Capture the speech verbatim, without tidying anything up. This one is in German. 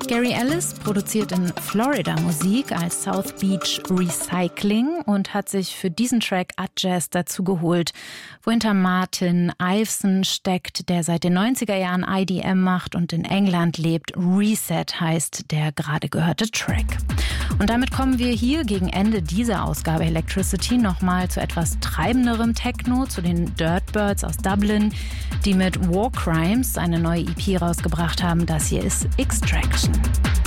Gary Ellis produziert in Florida Musik als South Beach Recycling und hat sich für diesen Track Adjazz dazu geholt, wohinter Martin Iveson steckt, der seit den neunziger Jahren I D M macht und in England lebt. Reset heißt der gerade gehörte Track. Und damit kommen wir hier gegen Ende dieser Ausgabe Electricity nochmal zu etwas treibenderem Techno, zu den Dirtbirds aus Dublin, die mit War Crimes eine neue E P rausgebracht haben. Das hier ist Extraction.